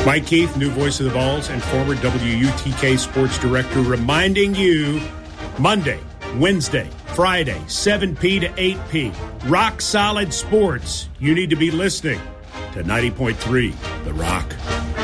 Mike Keith, new voice of the Vols and former WUTK sports director, reminding you Monday, Wednesday, Friday, 7P to 8P. Rock Solid Sports. You need to be listening to 90.3 The Rock.